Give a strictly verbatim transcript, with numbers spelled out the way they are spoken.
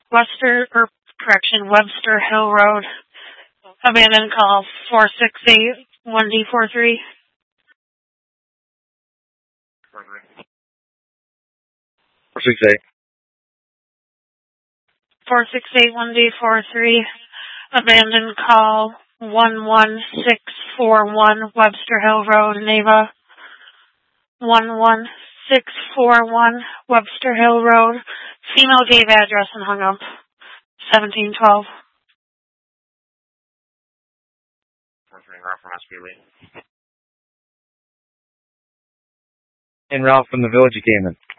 Webster, or correction, Webster Hill Road. Abandoned call four six eight one D four three. four six eight. four six eight one D four three. Abandoned call one one six four one Webster Hill Road, Neva. one one six four one Webster Hill Road. Female gave address and hung up. seventeen twelve. And Ralph from the Village of Cayman.